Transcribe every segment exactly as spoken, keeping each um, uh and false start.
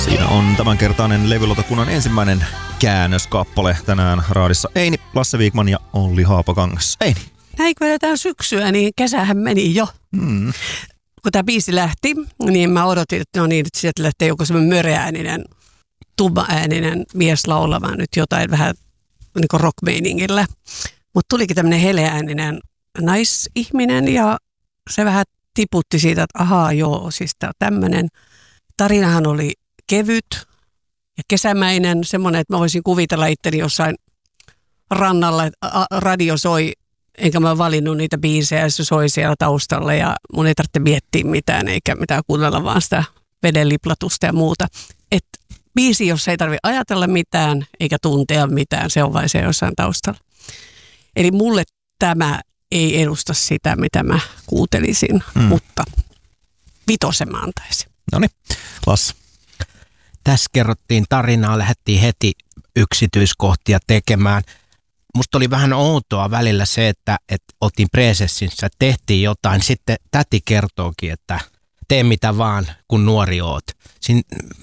Siinä on tämänkertainen levylautakunnan ensimmäinen käännöskappale tänään raadissa. Eini, Lasse Viikman ja Olli Haapakangas. Eini. Näin kun edetään syksyä, niin kesähän meni jo. Mm. Kun tämä biisi lähti, niin mä odotin, että no niin, nyt sieltä lähtee joku semmoinen möreääninen, tummaääninen mies laulamaan nyt jotain vähän niin kuin rock-meiningillä. Mutta tulikin tämmöinen heleääninen naisihminen ja se vähän tiputti siitä, että ahaa joo, siis tää on tämmöinen. Tarinahan oli kevyt ja kesämäinen, semmoinen, että mä voisin kuvitella itteni jossain rannalla, että radio soi, enkä mä valinnut niitä biisejä, se soi siellä taustalla ja mun ei tarvitse miettiä mitään, eikä mitään kuunnella vaan sitä veden liplatusta ja muuta. Että biisi, jos ei tarvitse ajatella mitään, eikä tuntea mitään, se on vain se jossain taustalla. Eli mulle tämä ei edusta sitä, mitä mä kuuntelisin, mm. mutta vitosen mä antaisin. Noniin, Lasse. Tässä kerrottiin tarinaa, lähdettiin heti yksityiskohtia tekemään. Musta oli vähän outoa välillä se, että, että oltiin presessissä, tehtiin jotain. Sitten täti kertookin, että tee mitä vaan, kun nuori oot. Siin,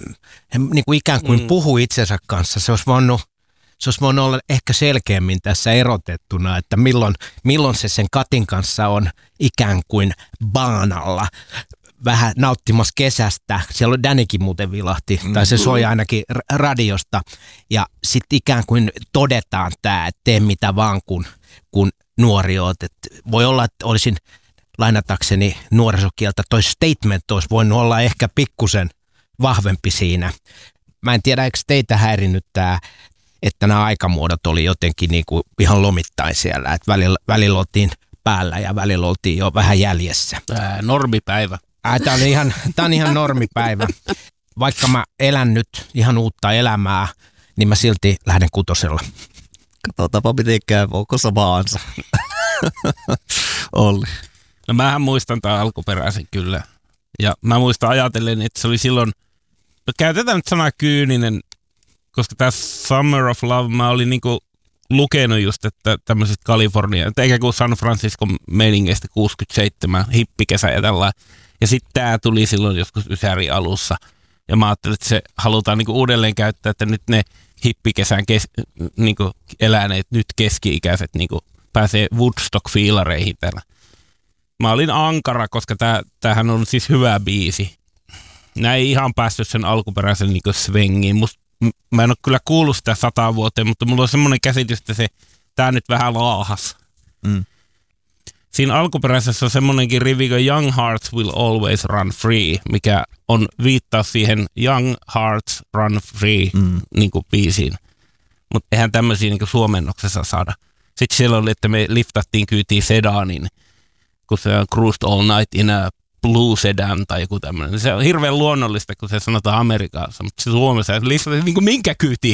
niin kuin ikään kuin mm. puhuu itsensä kanssa. Se olisi voinut, se olisi voinut olla ehkä selkeämmin tässä erotettuna, että milloin, milloin se sen Katin kanssa on ikään kuin baanalla. Vähän nauttimassa kesästä. Siellä on Danikin muuten vilahti, mm. tai se soi ainakin radiosta. Ja sitten ikään kuin todetaan tämä, että tee mitä vaan, kun, kun nuori oot. Et voi olla, että olisin lainatakseni nuorisokieltä, toi statement olisi voinut olla ehkä pikkusen vahvempi siinä. Mä en tiedä, eikö teitä häirinnyt tämä, että nämä aikamuodot oli jotenkin niinku ihan lomittain siellä. Että välillä, välillä oltiin päällä ja välillä oltiin jo vähän jäljessä. Ää, normipäivä. Tämä on ihan, tää on ihan normipäivä. Vaikka mä elän nyt ihan uutta elämää, niin mä silti lähden kutosella. Katsotaanpa mitenkään, onko samaansa. Olli. No mähän muistan tämän alkuperäisen kyllä. Ja mä muistan ajatellen, että se oli silloin, no käytetään nyt sanaa kyyninen, koska tämä Summer of Love, mä olin niinku lukenut just, että tämmöisestä Kalifornia, eikä kuin San Francisco meiningeistä kuusikymmentäseitsemän, hippikesä ja tällainen. Ja sitten tämä tuli silloin joskus Ysäri alussa. Ja mä ajattelin, että se halutaan niinku uudelleen käyttää, että nyt ne hippikesän kes, niinku eläneet, nyt keski-ikäiset niinku pääsee Woodstock-fiilareihin täällä. Mä olin ankara, koska tää, tämähän on siis hyvä biisi. Nää ei ihan päässyt sen alkuperäisen niinku svengiin. Must, mä en ole kyllä kuullut sitä sataan vuoteen, mutta mulla on semmoinen käsitys, että se, tää nyt vähän laahas. Mm. Siinä alkuperäisessä on semmoinenkin rivi kuin Young Hearts Will Always Run Free, mikä on viittaus siihen Young Hearts Run Free mm. niin kuin biisiin. Mutta eihän tämmöisiä niin kuin suomennoksessa saada. Sitten siellä oli, että me liftattiin kyytiin sedanin, kun se on cruised all night in a blue sedan tai joku tämmöinen. Se on hirveän luonnollista, kun se sanotaan Amerikassa, mutta se Suomessa liftattiin niin kuin minkä kyytiin.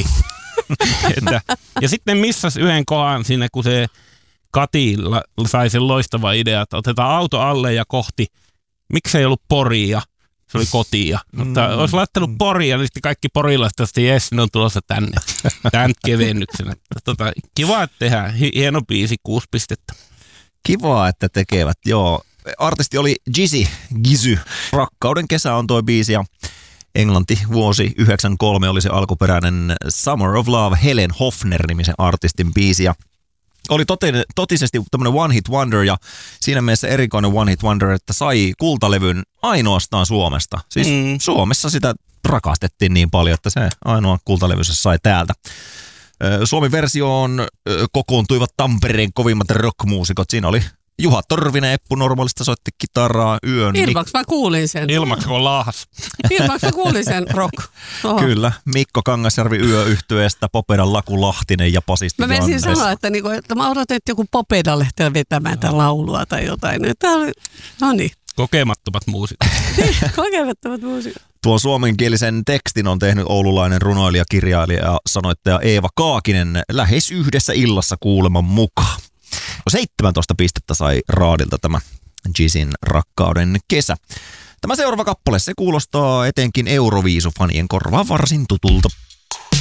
Ja sitten missas yhden kohan siinä, kun se Kati sai sen loistava idea, että otetaan auto alle ja kohti. Miksei ollut Poria? Se oli kotia. Mutta mm. olisi laittanut Poria, niin sitten kaikki porilaiset, että jes, ne on tulossa tänne. Tän kevennyksenä. Tota, kiva, että tehdään. Hieno biisi, kuusi pistettä. Kiva, että tekevät, joo. Artisti oli Jizzy, Gizy. Rakkauden kesä on toi biisi ja Englanti vuosi yhdeksänkymmentäkolme oli se alkuperäinen Summer of Love, Helen Hofner-nimisen artistin biisi ja oli toten, totisesti tämmöinen one hit wonder ja siinä mielessä erikoinen one hit wonder, että sai kultalevyn ainoastaan Suomesta. Siis mm. Suomessa sitä rakastettiin niin paljon, että se ainoa kultalevy se sai täältä. Suomen versioon kokoontuivat Tampereen kovimmat rockmuusikot. Siinä oli Juha Torvinen, Eppu Normaalista soitti kitaraa yön. Ilmaks mä kuulin sen. Ilmaks on laahas. Ilmaks mä kuulin sen rock. Oho. Kyllä. Mikko Kangasjärvi Yöyhtyeestä, Popedan Laku Lahtinen ja basisti Mä menisin sanoa, että, niinku, että mä odotin, että joku Popeda lähtee vetämään tämän laulua tai jotain. Tää oli, no niin. Kokemattomat muusikot. Kokemattomat muusikot. Tuon suomenkielisen tekstin on tehnyt oululainen runoilija, kirjailija ja sanoittaja Eeva Kaakinen lähes yhdessä illassa kuuleman mukaan. seitsemäntoista pistettä sai raadilta tämä Jizzyn Rakkauden kesä. Tämä seuraava kappale, se kuulostaa etenkin Euroviisufanien korvaan varsin tutulta.